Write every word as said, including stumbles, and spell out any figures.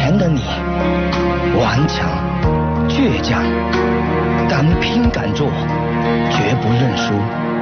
前的你，顽强、倔强，敢拼敢做，绝不认输。